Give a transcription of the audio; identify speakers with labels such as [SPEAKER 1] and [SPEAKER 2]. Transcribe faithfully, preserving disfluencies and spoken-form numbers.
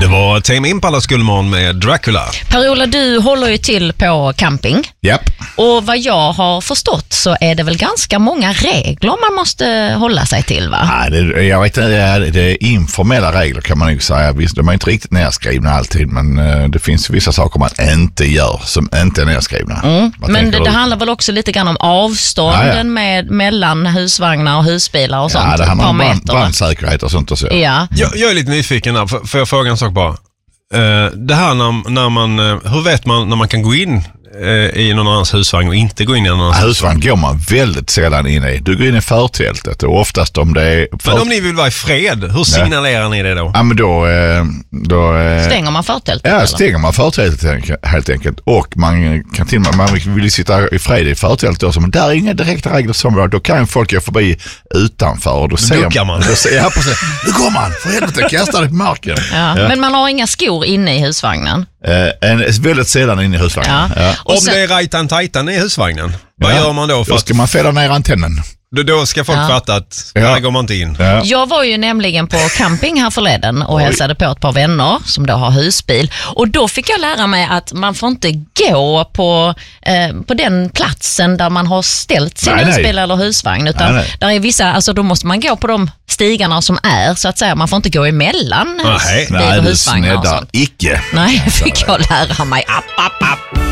[SPEAKER 1] Det var Tame Impala Skullmån med Dracula.
[SPEAKER 2] Per-Ola, du håller ju till på camping.
[SPEAKER 3] Japp.
[SPEAKER 2] Och vad jag har förstått så är det väl ganska många regler man måste hålla sig till, va?
[SPEAKER 3] Ja, det, jag vet inte, det är informella regler kan man ju säga. Visst, de är inte riktigt nedskrivna alltid, men uh, det finns vissa saker man inte gör som inte är nedskrivna.
[SPEAKER 2] Mm. Men det, det handlar väl också lite grann om avstånden ja, ja. Med, mellan husvagnar och husbilar och sånt.
[SPEAKER 3] Ja, det handlar om brand, brandsäkerhet och sånt och så.
[SPEAKER 2] Ja.
[SPEAKER 1] Jag, jag är lite nyfiken här, får jag fråga en sak bara? Uh, det här när, när man, uh, hur vet man när man kan gå in i någon annans husvagn och inte gå in i någon annans
[SPEAKER 3] husvagn? Husvagn går man väldigt sällan in i. Du går in i förtältet och oftast om det är... För...
[SPEAKER 1] Men om ni vill vara i fred, hur signalerar ja. ni det då?
[SPEAKER 3] Ja, men då... då
[SPEAKER 2] stänger man förtältet?
[SPEAKER 3] Ja, eller? stänger man förtältet helt enkelt. Och man kan till och med, man vill sitta i fred i förtältet också, men där är inga direkta regler som då kan folk gå förbi utanför och då, då ser
[SPEAKER 1] duckar man.
[SPEAKER 3] Då ser, ja, precis. Nu går man, för helvete, kastar det på marken.
[SPEAKER 2] Ja. Ja. Men man har inga skor inne i husvagnen?
[SPEAKER 3] Eh, en, väldigt sällan inne i husvagnen.
[SPEAKER 2] Ja.
[SPEAKER 3] Ja.
[SPEAKER 1] Om sen... det är rajtan-tajtan i husvagnen, vad
[SPEAKER 3] ja.
[SPEAKER 1] gör man då? För
[SPEAKER 3] då ska man fälla ner antennen.
[SPEAKER 1] Då, då ska folk ja. fatta att ja. här går man inte in.
[SPEAKER 2] Ja. Jag var ju nämligen på camping här förleden och Oj. hälsade på ett par vänner som då har husbil. Och då fick jag lära mig att man får inte gå på, eh, på den platsen där man har ställt sin nej, husbil nej. eller husvagn. Utan nej, nej. Där är vissa, alltså då måste man gå på de stigarna som är, så att säga. Man får inte gå emellan husbil och husvagnar och sånt.
[SPEAKER 3] Icke.
[SPEAKER 2] Nej, fick jag lära mig. App, app, app.